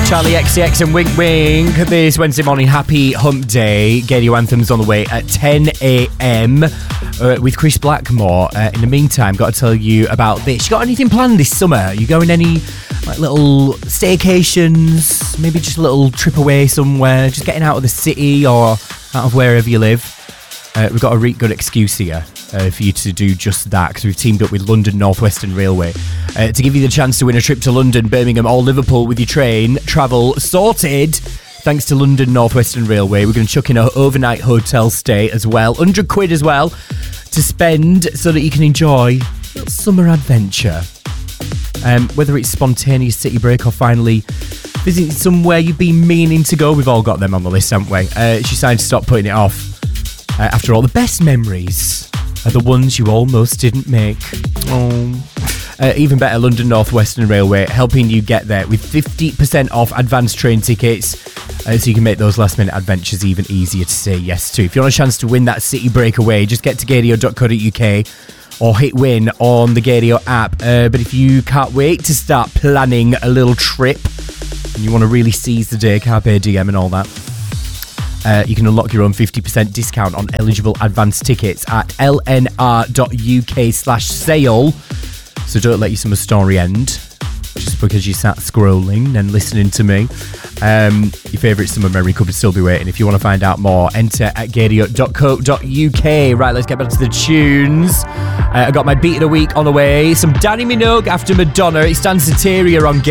Charlie XCX and Wink Wink. This Wednesday morning, happy hump day. Gadio Anthems on the way at 10 a.m. With Chris Blackmore. In the meantime, got to tell you about this. You got anything planned this summer? You going any little staycations? Maybe just a little trip away somewhere? Just getting out of the city or out of wherever you live? We've got a really good excuse here for you to do just that, because we've teamed up with London North Western Railway to give you the chance to win a trip to London, Birmingham or Liverpool with your train travel sorted. Thanks to London North Western Railway, we're going to chuck in an overnight hotel stay as well, £100 as well, to spend so that you can enjoy a little summer adventure. Whether it's spontaneous city break or finally visiting somewhere you've been meaning to go, we've all got them on the list, haven't we? It's your sign to stop putting it off. After all, the best memories are the ones you almost didn't make. Even better, London North Western Railway helping you get there with 50% off advanced train tickets, so you can make those last minute adventures even easier to say yes to. If you want a chance to win that city breakaway, just get to gadio.co.uk or hit win on the Gadio app. But if you can't wait to start planning a little trip and you want to really seize the day, carpe diem and all that, you can unlock your own 50% discount on eligible advance tickets at lnr.uk/sale. So don't let your summer story end just because you sat scrolling and listening to me. Your favourite summer memory could still be waiting. If you want to find out more, enter at gadio.co.uk. Right, let's get back to the tunes. I got my beat of the week on the way. Some Danny Minogue after Madonna. It's Dan Soteria on